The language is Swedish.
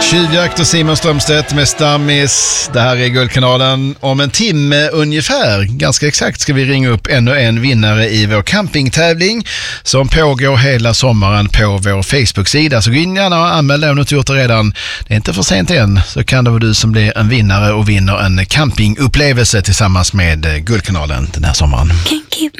Tjuvjakt och Simon Strömstedt med Stammis. Det här är Guldkanalen. Om en timme ungefär, ganska exakt, ska vi ringa upp ännu en vinnare i vår campingtävling som pågår hela sommaren på vår Facebook-sida. Så gå in gärna och anmäl dig om du inte gjort det redan. Det är inte för sent än, så kan det vara du som blir en vinnare och vinner en campingupplevelse tillsammans med Guldkanalen den här sommaren.